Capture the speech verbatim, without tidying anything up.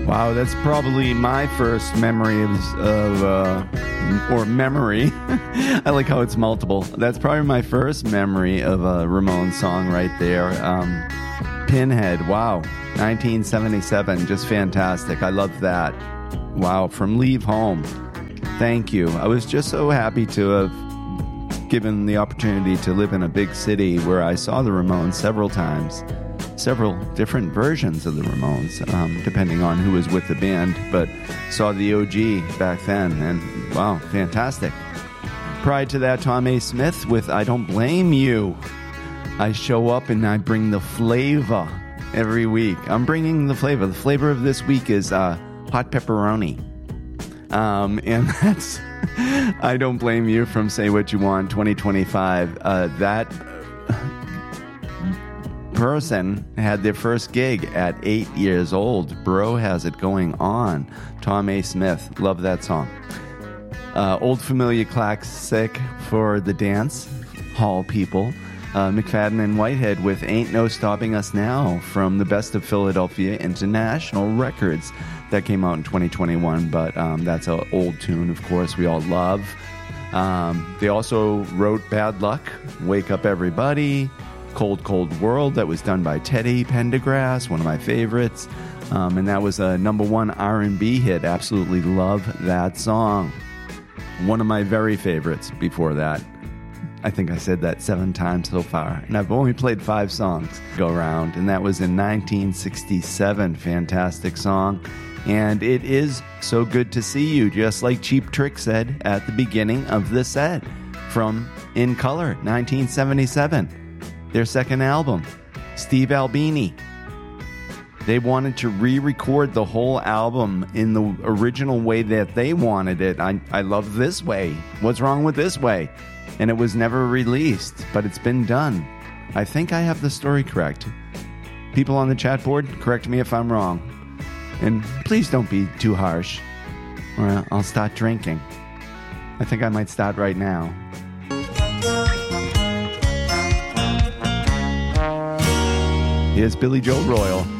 Wow, that's probably my first memory of, of uh, or memory. I like how it's multiple. That's probably my first memory of a Ramones song right there. Um, Pinhead, wow, nineteen seventy-seven, just fantastic. I love that. Wow, from Leave Home. Thank you. I was just so happy to have given the opportunity to live in a big city where I saw the Ramones several times. Several different versions of the Ramones, um, depending on who was with the band, but saw the O G back then, and wow, fantastic. Prior to that, Tom A. Smith with I Don't Blame You. I show up and I bring the flavor every week. I'm bringing the flavor. The flavor of this week is uh, hot pepperoni. Um, and that's I Don't Blame You from Say What You Want twenty twenty-five. Uh, that person had their first gig at eight years old. Bro Has It Going On. Tom A. Smith. Love that song. Uh, old familiar classic for the dance hall people. Uh, McFadden and Whitehead with Ain't No Stopping Us Now from the Best of Philadelphia International Records. That came out in twenty twenty-one, but um, that's an old tune, of course, we all love. Um, they also wrote Bad Luck, Wake Up Everybody, Cold Cold World, that was done by Teddy Pendergrass, one of my favorites. Um, and that was a number one R and B hit. Absolutely love that song. One of my very favorites before that. I think I said that seven times so far. And I've only played five songs go around. And that was in nineteen sixty-seven. Fantastic song. And it is So Good to See You, just like Cheap Trick said at the beginning of the set, from In Color, nineteen seventy-seven. Their second album, Steve Albini. They wanted to re-record the whole album in the original way that they wanted it. I, I love This Way. What's wrong with This Way? And it was never released, but it's been done. I think I have the story correct. People on the chat board, correct me if I'm wrong. And please don't be too harsh, or I'll start drinking. I think I might start right now. Here's Billy Joe Royal.